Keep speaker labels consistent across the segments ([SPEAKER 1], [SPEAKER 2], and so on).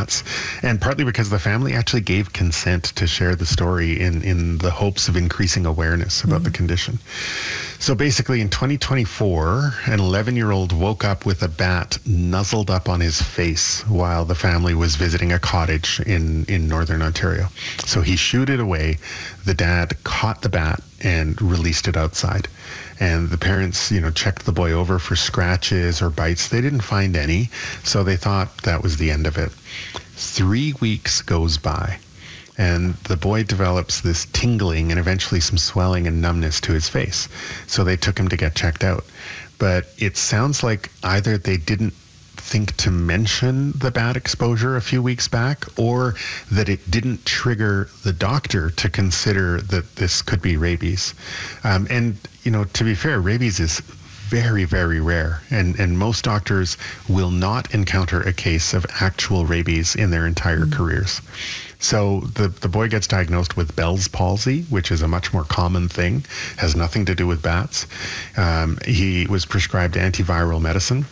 [SPEAKER 1] bats, and partly because the family actually gave consent to share the story in the hopes of increasing awareness about the condition. So basically in 2024, an 11-year-old woke up with a bat nuzzled up on his face while the family was visiting a cottage in northern Ontario. So he shooed it away. The dad caught the bat and released it outside. And the parents, checked the boy over for scratches or bites. They didn't find any, so they thought that was the end of it. 3 weeks goes by, and the boy develops this tingling and eventually some swelling and numbness to his face. So they took him to get checked out. But it sounds like either they didn't think to mention the bat exposure a few weeks back, or that it didn't trigger the doctor to consider that this could be rabies. And to be fair, rabies is very, very rare, and most doctors will not encounter a case of actual rabies in their entire careers. So the boy gets diagnosed with Bell's palsy, which is a much more common thing, has nothing to do with bats. He was prescribed antiviral medicine,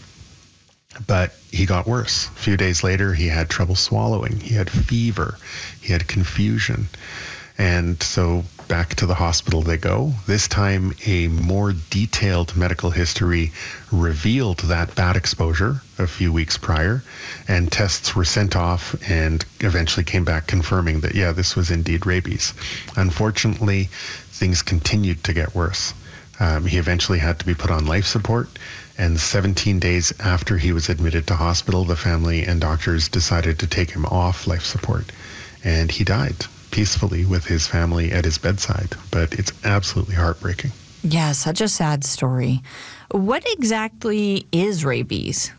[SPEAKER 1] but he got worse. A few days later, he had trouble swallowing. He had fever. He had confusion. And so back to the hospital they go. This time, a more detailed medical history revealed that bat exposure a few weeks prior, and tests were sent off and eventually came back confirming that, yeah, this was indeed rabies. Unfortunately, things continued to get worse. He eventually had to be put on life support, and 17 days after he was admitted to hospital, the family and doctors decided to take him off life support, and he died peacefully with his family at his bedside. But it's absolutely heartbreaking.
[SPEAKER 2] Yeah, such a sad story. What exactly is rabies?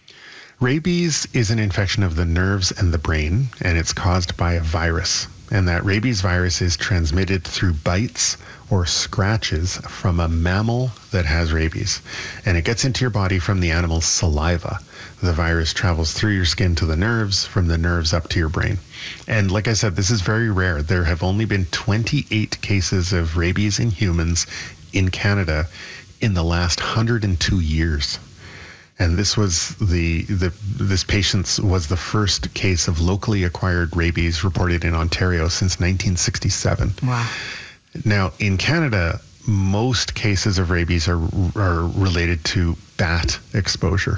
[SPEAKER 1] Rabies is an infection of the nerves and the brain, and it's caused by a virus. And that rabies virus is transmitted through bites or scratches from a mammal that has rabies. And it gets into your body from the animal's saliva. The virus travels through your skin to the nerves, from the nerves up to your brain. And like I said, this is very rare. There have only been 28 cases of rabies in humans in Canada in the last 102 years. And this was this patient's was the first case of locally acquired rabies reported in Ontario since 1967.
[SPEAKER 2] Wow.
[SPEAKER 1] Now, in Canada, most cases of rabies are related to bat exposure.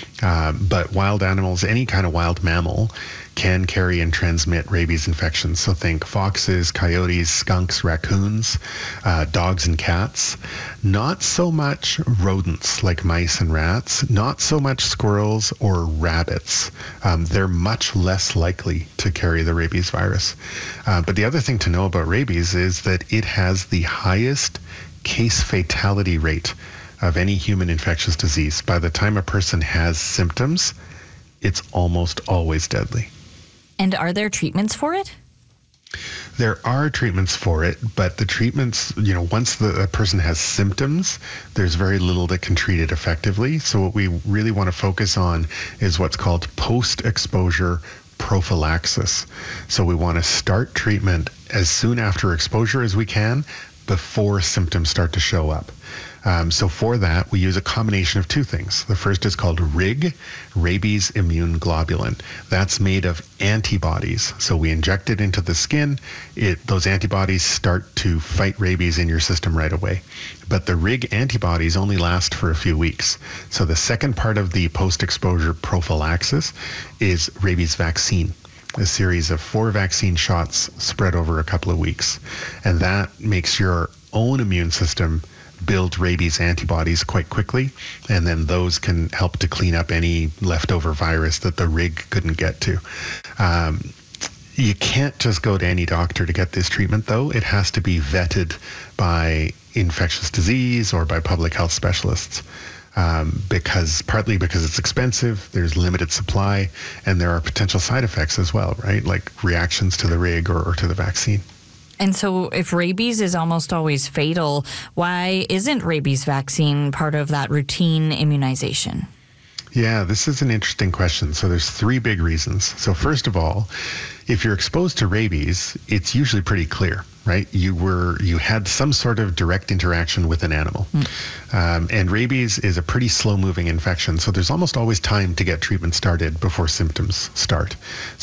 [SPEAKER 1] But wild animals, any kind of wild mammal, can carry and transmit rabies infections. So think foxes, coyotes, skunks, raccoons, dogs and cats. Not so much rodents like mice and rats, not so much squirrels or rabbits. They're much less likely to carry the rabies virus. But the other thing to know about rabies is that it has the highest case fatality rate of any human infectious disease. By the time a person has symptoms, it's almost always deadly.
[SPEAKER 2] And are there treatments for it?
[SPEAKER 1] There are treatments for it, but the treatments, once a person has symptoms, there's very little that can treat it effectively. So what we really want to focus on is what's called post-exposure prophylaxis. So we want to start treatment as soon after exposure as we can, before symptoms start to show up. So for that, we use a combination of two things. The first is called RIG, rabies immune globulin. That's made of antibodies. So we inject it into the skin. Those antibodies start to fight rabies in your system right away. But the RIG antibodies only last for a few weeks. So the second part of the post-exposure prophylaxis is rabies vaccine, a series of 4 vaccine shots spread over a couple of weeks. And that makes your own immune system build rabies antibodies quite quickly, and then those can help to clean up any leftover virus that the RIG couldn't get to. You can't just go to any doctor to get this treatment, though. It has to be vetted by infectious disease or by public health specialists. Partly because it's expensive, there's limited supply, and there are potential side effects as well, right? Like reactions to the RIG or to the vaccine.
[SPEAKER 2] And so if rabies is almost always fatal, why isn't rabies vaccine part of that routine immunization?
[SPEAKER 1] Yeah, this is an interesting question. So there's 3 big reasons. So first of all, if you're exposed to rabies, it's usually pretty clear, right? You had some sort of direct interaction with an animal. And rabies is a pretty slow-moving infection, so there's almost always time to get treatment started before symptoms start.